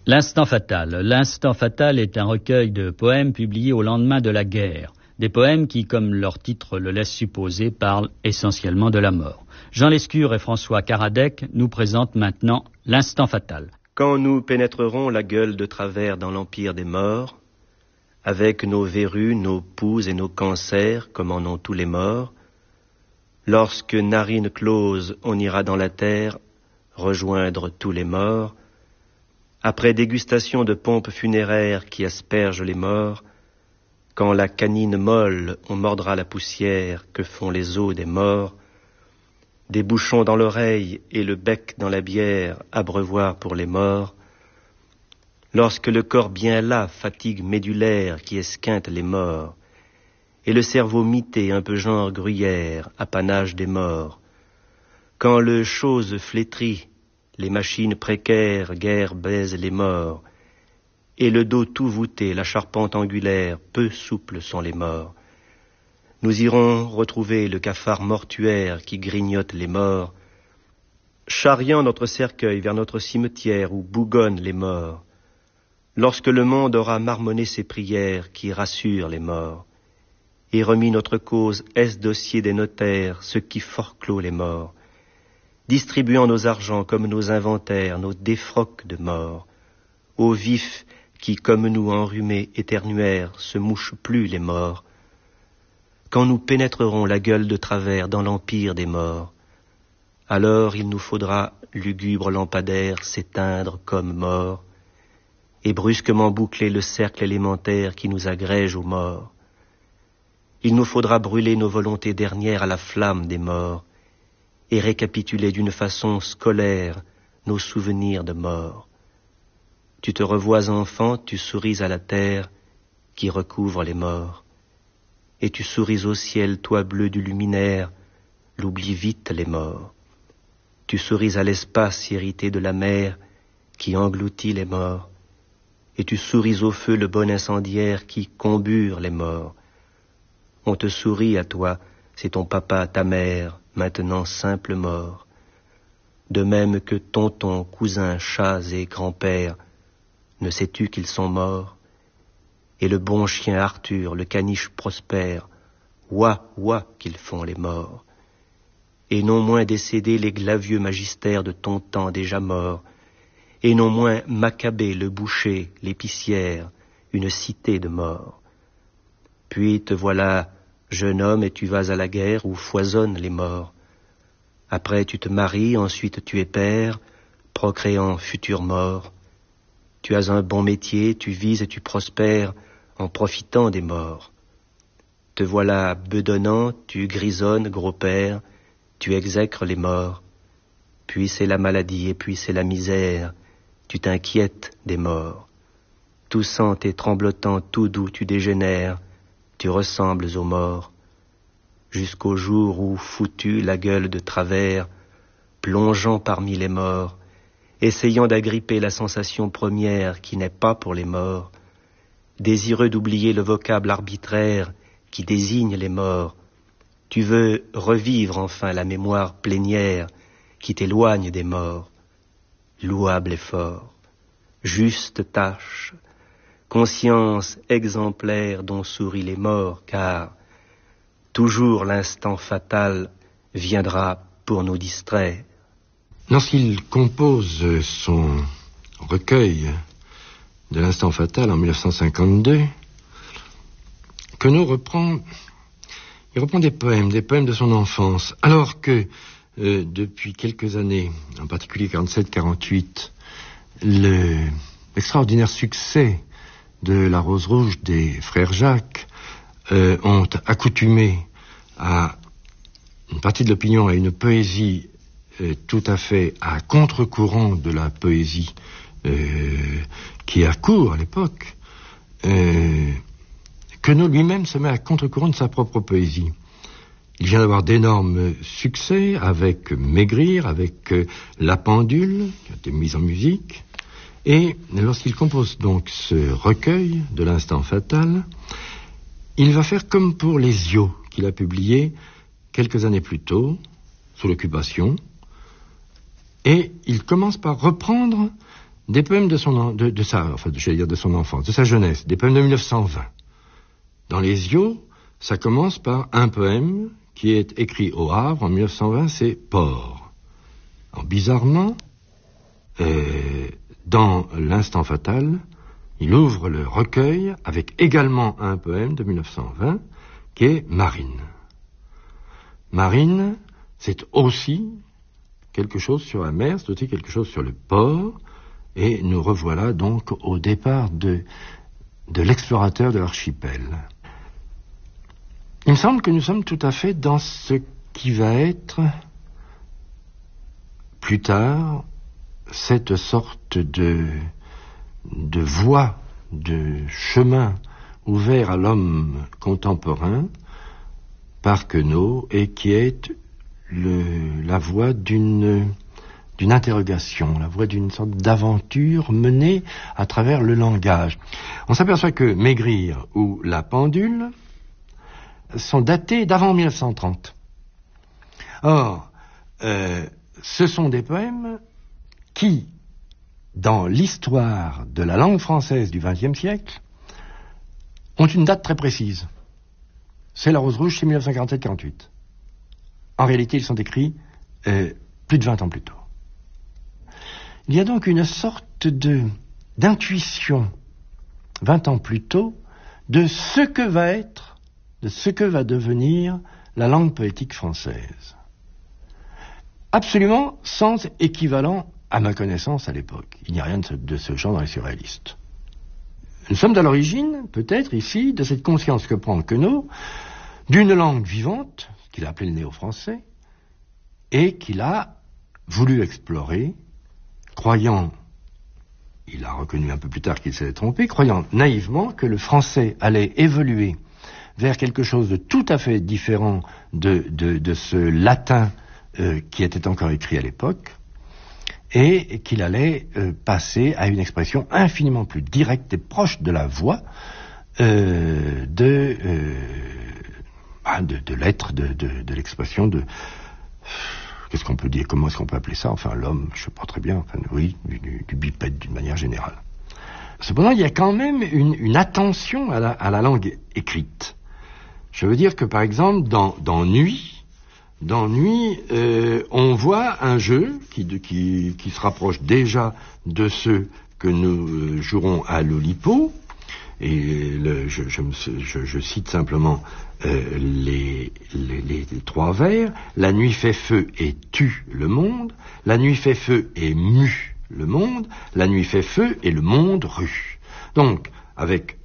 L'Instant fatal. L'Instant fatal est un recueil de poèmes publiés au lendemain de la guerre. Des poèmes qui, comme leur titre le laisse supposer, parlent essentiellement de la mort. Jean Lescure et François Karadec nous présentent maintenant l'Instant fatal. Quand nous pénétrerons la gueule de travers dans l'empire des morts, avec nos verrues, nos poux et nos cancers, comme en ont tous les morts, lorsque narines closes on ira dans la terre, rejoindre tous les morts, après dégustation de pompes funéraires qui aspergent les morts, quand la canine molle on mordra la poussière que font les os des morts, des bouchons dans l'oreille et le bec dans la bière, abreuvoir pour les morts, lorsque le corps bien là, fatigue médulaire qui esquinte les morts, et le cerveau mité un peu genre gruyère, apanage des morts, quand le chose flétrit, les machines précaires, guère baisent les morts, et le dos tout voûté, la charpente angulaire, peu souples sont les morts. Nous irons retrouver le cafard mortuaire qui grignote les morts, charriant notre cercueil vers notre cimetière où bougonnent les morts, lorsque le monde aura marmonné ses prières qui rassurent les morts, et remis notre cause est dossier des notaires, ce qui forclôt les morts, distribuant nos argents comme nos inventaires, nos défroques de mort, aux vifs qui, comme nous enrhumés éternuaires, se mouchent plus les morts, quand nous pénétrerons la gueule de travers dans l'empire des morts, alors il nous faudra, lugubre lampadaire, s'éteindre comme morts, et brusquement boucler le cercle élémentaire qui nous agrège aux morts. Il nous faudra brûler nos volontés dernières à la flamme des morts, et récapituler d'une façon scolaire nos souvenirs de mort. Tu te revois enfant, tu souris à la terre qui recouvre les morts, et tu souris au ciel, toi bleu du luminaire, l'oublie vite les morts. Tu souris à l'espace irrité de la mer qui engloutit les morts, et tu souris au feu le bon incendiaire qui combure les morts. On te sourit à toi, c'est ton papa, ta mère, maintenant simple mort. De même que tonton, cousin, chats et grand-père, ne sais-tu qu'ils sont morts? Et le bon chien Arthur, le caniche Prosper, ouah, ouah qu'ils font les morts. Et non moins décédés les glavieux magistères de ton temps déjà morts, et non moins Maccabée, le boucher, l'épicière, une cité de morts. Puis te voilà jeune homme et tu vas à la guerre où foisonnent les morts. Après tu te maries, ensuite tu es père, procréant futur mort. Tu as un bon métier, tu vis et tu prospères en profitant des morts. Te voilà bedonnant, tu grisonnes, gros père, tu exècres les morts. Puis c'est la maladie et puis c'est la misère, tu t'inquiètes des morts. Toussant et tremblotant, tout doux tu dégénères, tu ressembles aux morts. Jusqu'au jour où, foutu la gueule de travers, plongeant parmi les morts, essayant d'agripper la sensation première qui n'est pas pour les morts, désireux d'oublier le vocable arbitraire qui désigne les morts, tu veux revivre enfin la mémoire plénière qui t'éloigne des morts. Louable effort, juste tâche, conscience exemplaire dont sourient les morts, car toujours l'instant fatal viendra pour nous distraire. Lorsqu'il compose son recueil de l'instant fatal en 1952, Queneau reprend des poèmes de son enfance, alors que depuis quelques années, en particulier 47-48, l'extraordinaire succès de La Rose Rouge des frères Jacques ont accoutumé à une partie de l'opinion à une poésie tout à fait à contre-courant de la poésie qui est à court à l'époque, Queneau lui-même se met à contre-courant de sa propre poésie. Il vient d'avoir d'énormes succès avec Maigrir, avec La Pendule, qui a été mise en musique. Et lorsqu'il compose donc ce recueil de l'instant fatal, il va faire comme pour Les Yeux, qu'il a publié quelques années plus tôt, sous l'occupation. Et il commence par reprendre des poèmes de son enfance, de sa jeunesse, des poèmes de 1920. Dans Les Iaux, ça commence par un poème qui est écrit au Havre en 1920, c'est Port. Bizarrement, dans L'Instant fatal, il ouvre le recueil avec également un poème de 1920 qui est Marine. Marine, c'est aussi quelque chose sur la mer, c'est aussi quelque chose sur le port, et nous revoilà donc au départ de l'explorateur de l'archipel. Il me semble que nous sommes tout à fait dans ce qui va être, plus tard, cette sorte de voie, de chemin ouvert à l'homme contemporain par Queneau, et qui est la voie d'une interrogation, la voie d'une sorte d'aventure menée à travers le langage. On s'aperçoit que Maigrir ou La Pendule sont datés d'avant 1930. Or, ce sont des poèmes qui, dans l'histoire de la langue française du XXe siècle, ont une date très précise. C'est La Rose Rouge, c'est 1947-48. En réalité, ils sont écrits plus de 20 ans plus tôt. Il y a donc une sorte d'intuition, 20 ans plus tôt, de ce que va être, de ce que va devenir la langue poétique française. Absolument sans équivalent à ma connaissance à l'époque. Il n'y a rien de ce genre dans les surréalistes. Nous sommes à l'origine, peut-être ici, de cette conscience que prend Queneau d'une langue vivante, qu'il a appelée le néo-français, et qu'il a voulu explorer, croyant, il a reconnu un peu plus tard qu'il s'était trompé, croyant naïvement que le français allait évoluer vers quelque chose de tout à fait différent de ce latin qui était encore écrit à l'époque, et qu'il allait passer à une expression infiniment plus directe et proche de la voix, de l'être, de l'expression de... Qu'est-ce qu'on peut dire? Comment est-ce qu'on peut appeler ça? Enfin, l'homme, je ne sais pas très bien, enfin, oui, du bipède d'une manière générale. Cependant, il y a quand même une attention à la langue écrite. Je veux dire que, par exemple, dans Nuit, on voit un jeu qui se rapproche déjà de ceux que nous jouerons à l'Oulipo. Et je cite simplement les trois vers. La nuit fait feu et tue le monde. La nuit fait feu et mue le monde. La nuit fait feu et le monde rue. Donc, avec